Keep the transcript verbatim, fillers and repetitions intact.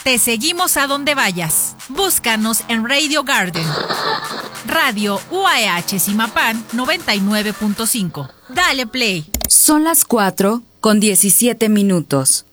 Te seguimos a donde vayas. Búscanos en Radio Garden. Radio U A H Zimapán noventa y nueve punto cinco. Dale play. Son las cuatro con diecisiete minutos.